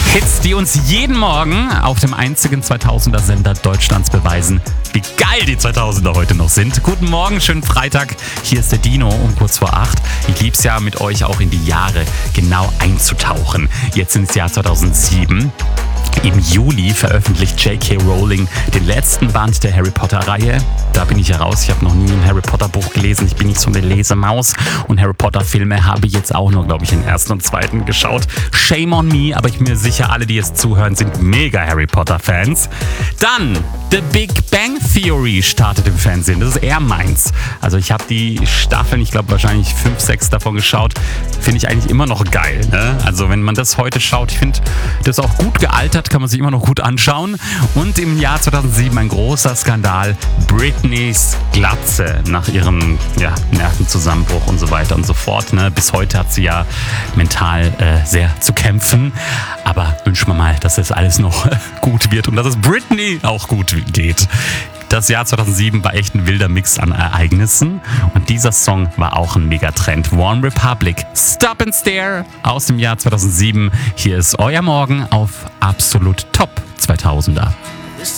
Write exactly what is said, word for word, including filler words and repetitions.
Hits, die uns jeden Morgen auf dem einzigen zweitausender-Sender Deutschlands beweisen, wie geil die zweitausender heute noch sind. Guten Morgen, schönen Freitag. Hier ist der Dino um kurz vor acht. Ich lieb's ja, mit euch auch in die Jahre genau einzutauchen. Jetzt ins Jahr zweitausendsieben. Im Juli veröffentlicht J K. Rowling den letzten Band der Harry Potter-Reihe. Da bin ich ja raus. Ich habe noch nie ein Harry Potter-Buch gelesen. Ich bin nicht so eine Lesemaus. Und Harry Potter-Filme habe ich jetzt auch nur, glaube ich, den ersten und zweiten geschaut. Shame on me, aber ich bin mir sicher, alle, die jetzt zuhören, sind mega Harry Potter-Fans. Dann The Big Bang Theory startet im Fernsehen. Das ist eher meins. Also ich habe die Staffeln, ich glaube wahrscheinlich fünf, sechs davon geschaut. Finde ich eigentlich immer noch geil. Ne? Also wenn man das heute schaut, ich finde das auch gut gealtert, kann man sich immer noch gut anschauen. Und im Jahr zweitausendsieben ein großer Skandal. Britneys Glatze nach ihrem ja, Nervenzusammenbruch und so weiter und so fort. Ne? Bis heute hat sie ja mental äh, sehr zu kämpfen. Aber wünschen wir mal, dass das alles noch gut wird und dass es Britney auch gut geht. Das Jahr zweitausendsieben war echt ein wilder Mix an Ereignissen und dieser Song war auch ein Megatrend. One Republic, Stop and Stare aus dem Jahr zweitausendsieben. Hier ist euer Morgen auf Absolut Top zweitausender.